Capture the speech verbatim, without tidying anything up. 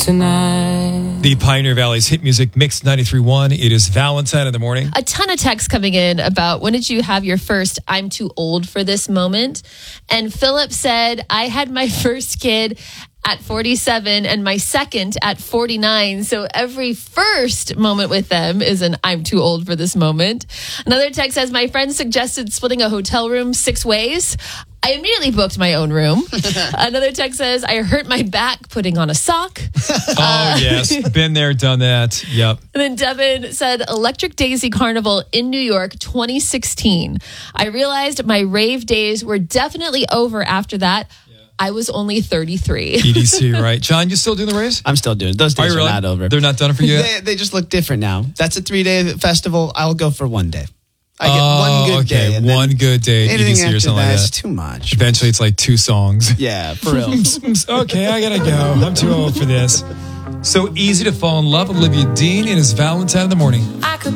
tonight. The Pioneer Valley's hit music mix ninety-three point one. It is Valentine in the morning. A ton of texts coming in about when did you have your first I'm too old for this moment? And Philip said, I had my first kid at forty-seven and my second at forty-nine. So every first moment with them is an I'm too old for this moment. Another text says, my friend suggested splitting a hotel room six ways. I immediately booked my own room. Another text says, I hurt my back putting on a sock. Oh, uh, yes. Been there, done that. Yep. And then Devin said, Electric Daisy Carnival in New York, twenty sixteen. I realized my rave days were definitely over after that. I was only thirty-three. E D C, right? John, you still doing the race? I'm still doing it. Those days are, are really? not over. They're not done for you yet? They, they just look different now. That's a three-day festival. I'll go for one day. I get oh, one good okay. day. And one good day at E D C or something like that. It's too much. Eventually, it's like two songs. Yeah, for real. Okay, I gotta go. I'm too old for this. So easy to fall in love with Olivia Dean. It is Valentine in the morning. I could